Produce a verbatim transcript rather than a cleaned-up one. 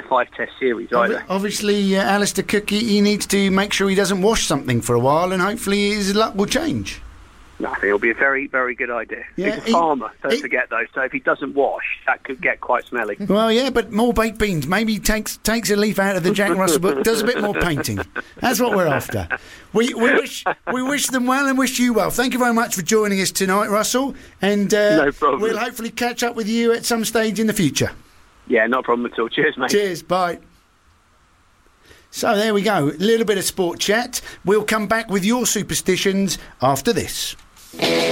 five test series either. Obviously, uh, Alistair Cook, he, he needs to make sure he doesn't wash something for a while, and hopefully his luck will change. No, I think it'll be a very, very good idea. Yeah, He's a he- farmer, don't he- forget though, so if he doesn't wash, that could get quite smelly. Well, yeah, but more baked beans. Maybe he takes takes a leaf out of the Jack Russell book, does a bit more painting. That's what we're after. We we wish we wish them well and wish you well. Thank you very much for joining us tonight, Russell. And uh, No problem. we'll hopefully catch up with you at some stage in the future. Yeah, not a problem at all. Cheers, mate. Cheers, bye. So there we go. A little bit of sport chat. We'll come back with your superstitions after this.